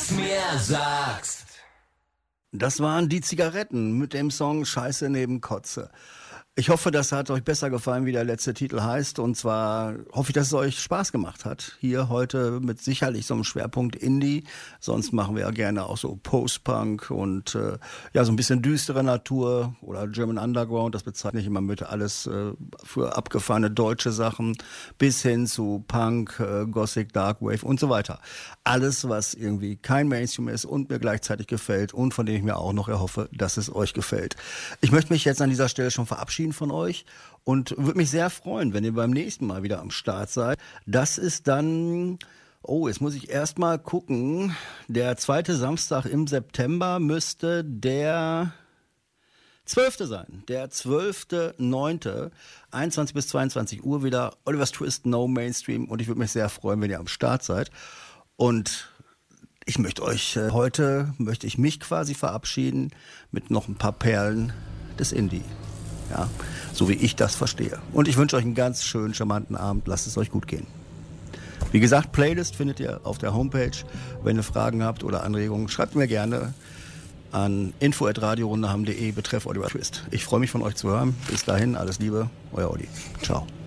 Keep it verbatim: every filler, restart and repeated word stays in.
nix mehr sagst. Das waren die Zigaretten mit dem Song Scheiße neben Kotze. Ich hoffe, das hat euch besser gefallen, wie der letzte Titel heißt. Und zwar hoffe ich, dass es euch Spaß gemacht hat. Hier heute mit sicherlich so einem Schwerpunkt Indie. Sonst machen wir ja gerne auch so Post-Punk und äh, ja so ein bisschen düstere Natur oder German Underground. Das bezeichne ich immer mit alles äh, für abgefahrene deutsche Sachen bis hin zu Punk, äh, Gothic, Darkwave und so weiter. Alles, was irgendwie kein Mainstream ist und mir gleichzeitig gefällt und von dem ich mir auch noch erhoffe, dass es euch gefällt. Ich möchte mich jetzt an dieser Stelle schon verabschieden von euch und würde mich sehr freuen, wenn ihr beim nächsten Mal wieder am Start seid. Das ist dann, oh, jetzt muss ich erst mal gucken, der zweite Samstag im September müsste der zwölfte sein. Der zwölfte neunte einundzwanzig bis zweiundzwanzig Uhr wieder Oliver's Twist No Mainstream und ich würde mich sehr freuen, wenn ihr am Start seid. Und ich möchte euch, äh, heute möchte ich mich quasi verabschieden mit noch ein paar Perlen des Indie. Ja, so wie ich das verstehe. Und ich wünsche euch einen ganz schönen, charmanten Abend. Lasst es euch gut gehen. Wie gesagt, Playlist findet ihr auf der Homepage. Wenn ihr Fragen habt oder Anregungen, schreibt mir gerne an info at radiorundehaben punkt de betreff Oliver Twist. Ich freue mich von euch zu hören. Bis dahin, alles Liebe, euer Olli. Ciao.